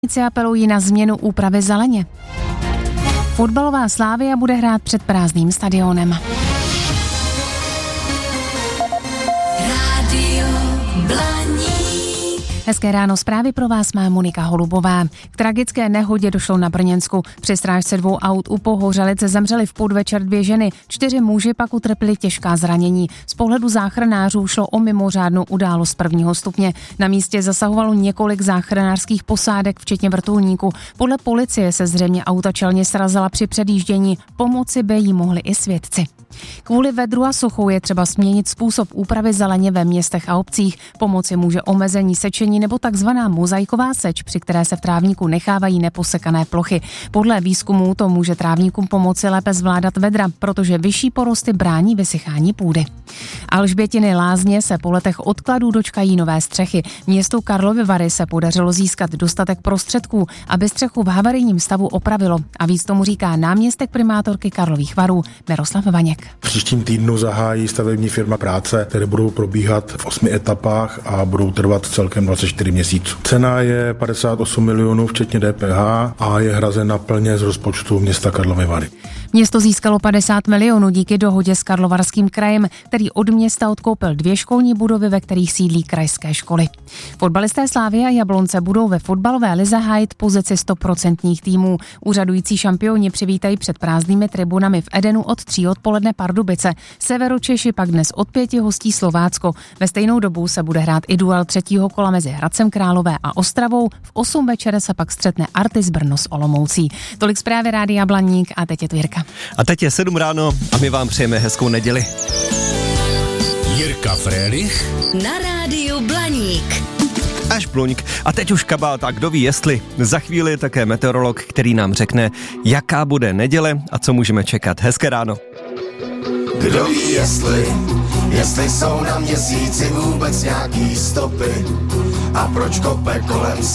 Apelují na změnu úpravy zeleně. Fotbalová Slavia bude hrát před prázdným stadionem. Hezké ráno, zprávy pro vás má Monika Holubová. K tragické nehodě došlo na Brněnsku. Při srážce 2 aut u Pohořelice zemřely v podvečer 2 ženy, 4 muži pak utrpěli těžká zranění. Z pohledu záchranářů šlo o mimořádnou událost 1. stupně. Na místě zasahovalo několik záchranářských posádek, včetně vrtulníků. Podle policie se zřejmě auta čelně srazila při předjíždění. Pomoci by jí mohli i svědci. Kvůli vedru a suchu je třeba změnit způsob úpravy zeleně ve městech a obcích. Pomoci může omezení sečení nebo takzvaná mozaiková seč, při které se v trávníku nechávají neposekané plochy. Podle výzkumů to může trávníkům pomoci lépe zvládat vedra, protože vyšší porosty brání vysychání půdy. Alžbětiny Lázně se po letech odkladů dočkají nové střechy. Městu Karlovy Vary se podařilo získat dostatek prostředků, aby střechu v havarijním stavu opravilo. A víc tomu říká náměstek primátorky Karlových Varů Miroslav Vaněk. V příštím týdnu zahájí stavební firma práce, které budou probíhat v 8 etapách a budou trvat celkem 24 měsíců. Cena je 58 milionů včetně DPH a je hrazena plně z rozpočtu města Karlovy Vary. Město získalo 50 milionů díky dohodě s Karlovarským krajem, který od města odkoupil 2 školní budovy, ve kterých sídlí krajské školy. Fotbalisté Slavie a Jablonce budou ve fotbalové lize hájit pozici 100% týmů. Úřadující šampioni přivítají před prázdnými tribunami v Edenu od 3 odpoledne Pardubice. Severočeši pak dnes od 5 hostí Slovácko. Ve stejnou dobu se bude hrát i duel 3. kola mezi Hradcem Králové a Ostravou. V 8 večer se pak střetne Artis Brno s Olomoucí. Tolik zprávy Rádia Blaník a teď je tu Jirka. A teď je 7 ráno a my vám přejeme hezkou neděli. Jirka Frélich na Rádiu Blaník. Až Bluňk. A teď už kabát a kdo ví jestli. Za chvíli také meteorolog, který nám řekne, jaká bude neděle a co můžeme čekat. Hezké ráno. Kdo ví jestli jsou na měsíci vůbec nějaký stopy a proč kope kolem